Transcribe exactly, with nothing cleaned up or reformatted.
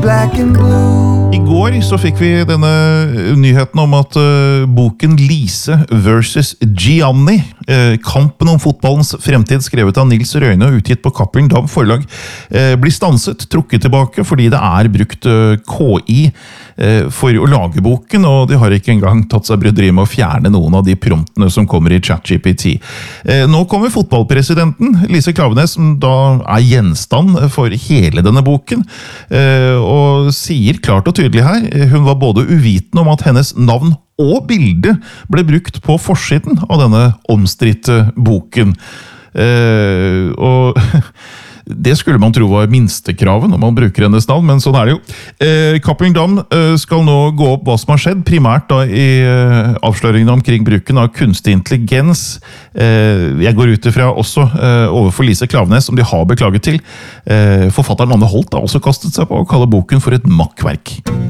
black and blue. I går så fikk vi denne nyheten om at uh, boken Lise versus Gianni, uh, kampen om fotballens fremtid, skrevet av Nils Røyne og utgitt på Cappelen Damm forlag, uh, blir stanset, trukket tilbake, fordi det er brukt uh, K I uh, for å lage boken, og de har ikke engang tatt seg bryderi med å fjerne noen av de promptene som kommer i ChatGPT. Uh, nå kommer fotballpresidenten, Lise Klaveness, som da er gjenstand for hele denne boken, uh, og sier klart og tydelig her, hun var både uvitende om at hennes navn og bilde ble brukt på forsiden av denne omstridte boken. Eh, og det skulle man tro var minstekravet når man bruker hennes navn, men sånn er det jo. Eh, Cappelen Damm eh, skal nå gå opp hva som har skjedd, primært da i eh, avsløringene omkring bruken av kunstig intelligens. Eh, jeg går ut ifra også eh, overfor Lise Klaveness, som de har beklaget til. Eh, forfatteren Anne Holt har også kastet seg på å kalle boken for et makkverk.